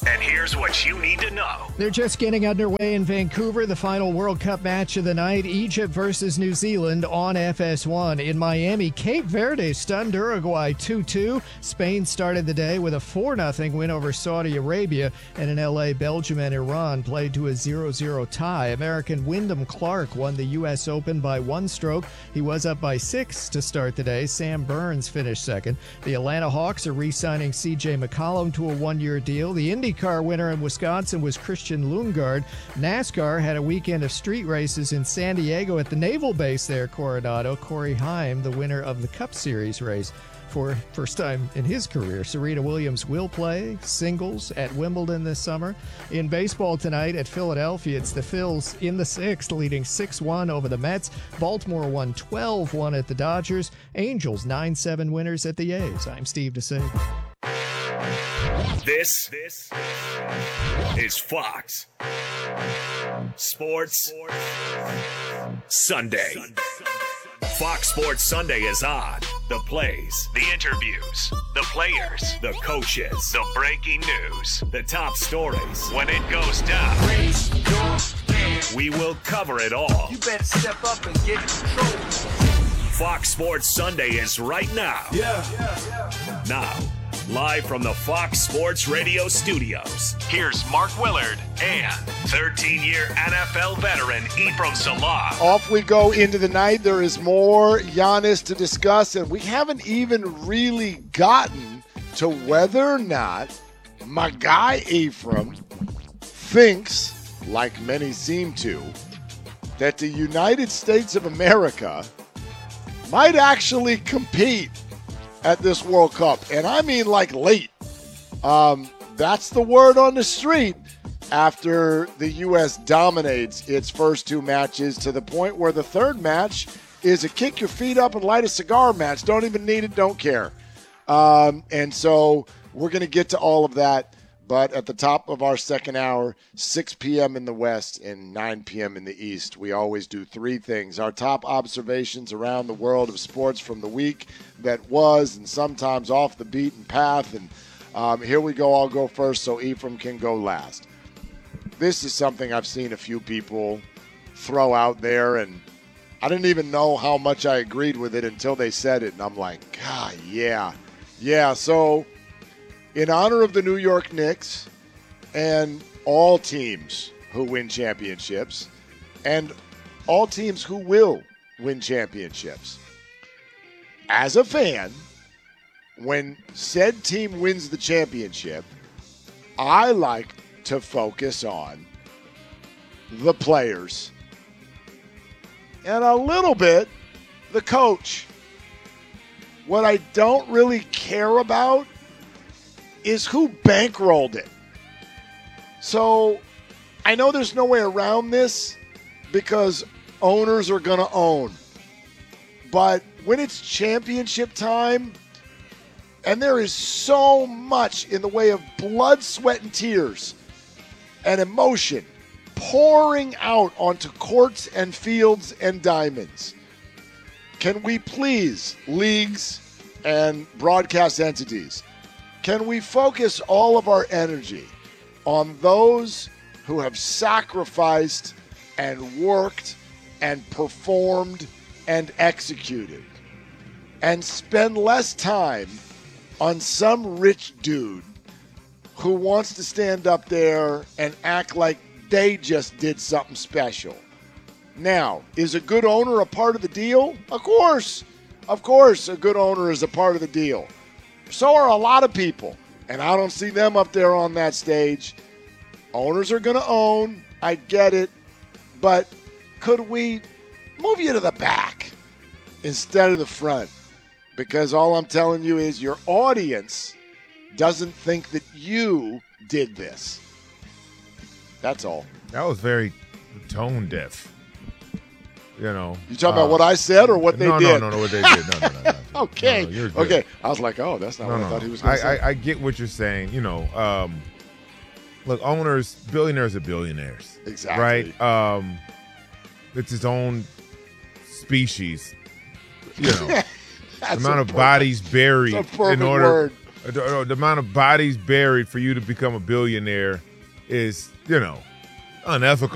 And here's what you need to know. They're just getting underway in Vancouver, the final World Cup match of the night, Egypt versus New Zealand on FS1. In Miami, Cape Verde stunned Uruguay 2-2. Spain started the day with a 4-0 win over Saudi Arabia. And in L.A., Belgium and Iran played to a 0-0 tie. American Wyndham Clark won the U.S. Open by one stroke. He was up by 6 to start the day. Sam Burns finished second. The Atlanta Hawks are re-signing C.J. McCollum to a one-year deal. The IndyCar winner in Wisconsin was Christian Lundgaard. NASCAR had a weekend of street races in San Diego at the naval base there, Coronado. Corey Haim, the winner of the Cup Series race for first time in his career. Serena Williams will play singles at Wimbledon this summer. In baseball tonight at Philadelphia, it's the Phils in the sixth, leading 6-1 over the Mets. Baltimore won 12-1 at the Dodgers. Angels 9-7 winners at the A's. I'm Steve DeSabre. This is Fox Sports Sunday. Fox Sports Sunday is on. The plays, the interviews, the players, the coaches, the breaking news, the top stories. When it goes down, we will cover it all. You better step up and get in control. Fox Sports Sunday is right now. Now, live from the Fox Sports Radio studios, here's Mark Willard and 13-year NFL veteran Ephraim Salah. Off we go into the night. There is more Giannis to discuss, and we haven't even really gotten to whether or not my guy Ephraim thinks, like many seem to, that the United States of America might actually compete at this World Cup. And I mean like late. That's the word on the street after the U.S. dominates its first two matches to the point where the third match is a kick your feet up and light a cigar match. Don't even need it, don't care. And so we're going to get to all of that. But at the top of our second hour, 6 p.m. in the West and 9 p.m. in the East, we always do three things. Our top observations around the world of sports from the week that was and sometimes off the beaten path. And here we go. I'll go first so Ephraim can go last. This is something I've seen a few people throw out there, and I didn't even know how much I agreed with it until they said it. And I'm like, God, yeah. Yeah, so in honor of the New York Knicks and all teams who win championships and all teams who will win championships, as a fan, when said team wins the championship, I like to focus on the players and a little bit the coach. What I don't really care about is who bankrolled it. So I know there's no way around this because owners are going to own. But when it's championship time, and there is so much in the way of blood, sweat, and tears and emotion pouring out onto courts and fields and diamonds, can we please, leagues and broadcast entities, can we focus all of our energy on those who have sacrificed and worked and performed and executed, and spend less time on some rich dude who wants to stand up there and act like they just did something special? Now, is a good owner a part of the deal? Of course. Of course, a good owner is a part of the deal. So are a lot of people, and I don't see them up there on that stage. Owners are going to own. I get it. But could we move you to the back instead of the front? Because all I'm telling you is your audience doesn't think that you did this. That's all. That was very tone deaf. You know. You talking about what I said or what they did? No, what they did. No. Okay. No, you're good. Okay. I was like, oh, that's not what I thought he was going to say. I get what you're saying. You know, look, owners, billionaires are billionaires. Exactly. Right? It's its own species. You know, the amount of bodies buried in order. The amount of bodies buried for you to become a billionaire is, unethical.